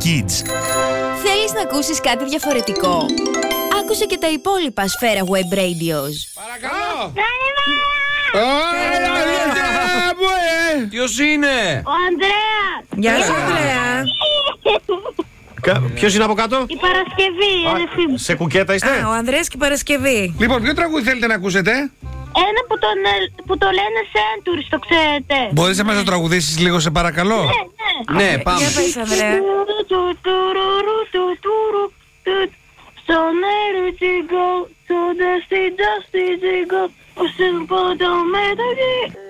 Kids. Θέλεις να ακούσεις κάτι διαφορετικό? Άκουσε και τα υπόλοιπα Σφαίρα Web Radios. Παρακαλώ! Ποιος είναι? Ο Ανδρέας! Γεια σου, Ανδρέα. Ποιος είναι από κάτω? Η Παρασκευή, αδερφή μου. Σε κουκέτα είστε? Ο Ανδρέας και η Παρασκευή. Λοιπόν, ποιο τραγούδι θέλετε να ακούσετε? Ένα που το λένε Centuries, το ξέρετε. Μπορείς να μας το τραγουδήσεις λίγο, σε παρακαλώ? Ναι, πάμε. Για πες, Ανδρέα. So near to go, so dusty to go. Oh, simple, don't matter.